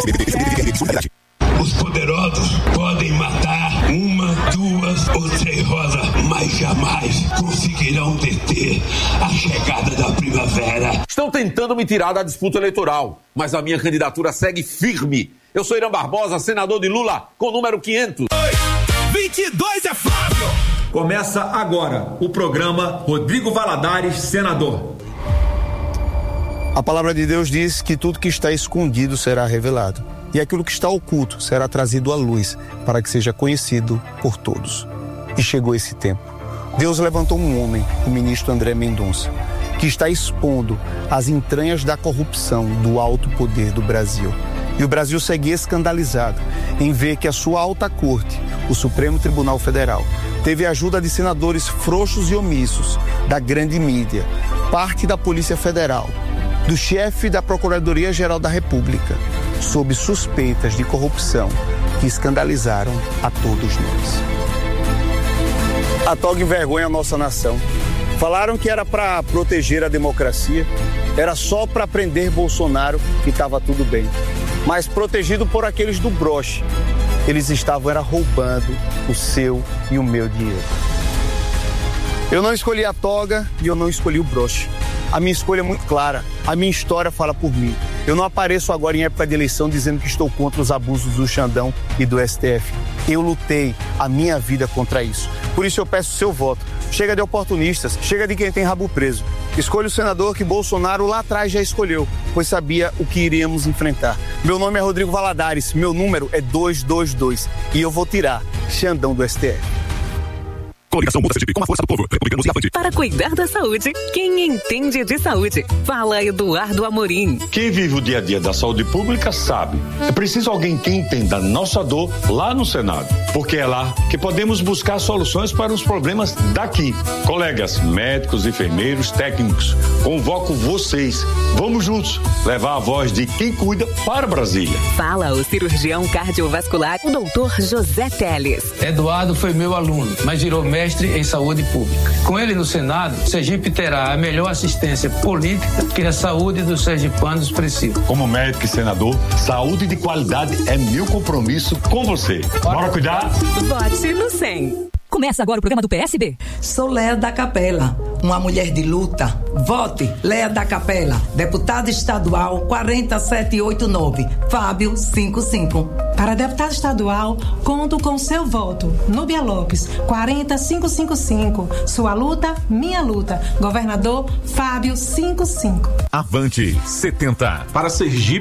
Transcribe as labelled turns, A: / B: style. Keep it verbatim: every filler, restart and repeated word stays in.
A: Os poderosos podem matar uma, duas ou três rosas, mas jamais conseguirão deter a chegada da primavera.
B: Estão tentando me tirar da disputa eleitoral, mas a minha candidatura segue firme. Eu sou Irã Barbosa, senador de Lula, com o número quinhentos.
C: vinte e dois é Flávio!
D: Começa agora o programa Rodrigo Valadares, senador.
E: A palavra de Deus diz que tudo que está escondido será revelado, e aquilo que está oculto será trazido à luz, para que seja conhecido por todos. E chegou esse tempo. Deus levantou um homem, o ministro André Mendonça, que está expondo as entranhas da corrupção do alto poder do Brasil. E o Brasil segue escandalizado em ver que a sua alta corte, o Supremo Tribunal Federal, teve a ajuda de senadores frouxos e omissos, da grande mídia, parte da Polícia Federal, do chefe da Procuradoria-Geral da República, sob suspeitas de corrupção que escandalizaram a todos nós. A toga envergonha a nossa nação. Falaram que era para proteger a democracia, era só para prender Bolsonaro e estava tudo bem. Mas protegido por aqueles do broche, eles estavam era roubando o seu e o meu dinheiro. Eu não escolhi a toga e eu não escolhi o broche. A minha escolha é muito clara, a minha história fala por mim. Eu não apareço agora em época de eleição dizendo que estou contra os abusos do Xandão e do S T F. Eu lutei a minha vida contra isso. Por isso eu peço o seu voto. Chega de oportunistas, chega de quem tem rabo preso. Escolha o senador que Bolsonaro lá atrás já escolheu, pois sabia o que iríamos enfrentar. Meu nome é Rodrigo Valadares, meu número é duzentos e vinte e dois e eu vou tirar Xandão do S T F.
C: Coligação Muda Sergipe, com a força do povo. Republicanos e Avante.
F: Para cuidar da saúde, quem entende de saúde? Fala Eduardo Amorim.
G: Quem vive o dia a dia da saúde pública sabe. É preciso alguém que entenda a nossa dor lá no Senado. Porque é lá que podemos buscar soluções para os problemas daqui. Colegas, médicos, enfermeiros, técnicos, convoco vocês. Vamos juntos levar a voz de quem cuida para Brasília.
F: Fala o cirurgião cardiovascular, o doutor José Teles.
H: Eduardo foi meu aluno, mas virou médico mestre em saúde pública. Com ele no Senado, Sergipe terá a melhor assistência política que a saúde dos sergipanos precisa.
G: Como médico e senador, saúde de qualidade é meu compromisso com você. Bora, Bora cuidar?
F: Vote no cem.
I: Começa agora o programa do P S B.
J: Sou Léa da Capela, uma mulher de luta. Vote Léa da Capela, deputada estadual quatro sete oito nove, Fábio cinquenta e cinco.
K: Para deputado estadual, conto com seu voto. Núbia Lopes, quatro zero cinco cinco cinco. Sua luta, minha luta. Governador Fábio cinquenta e cinco.
C: Avante setenta.
D: Para Sergipe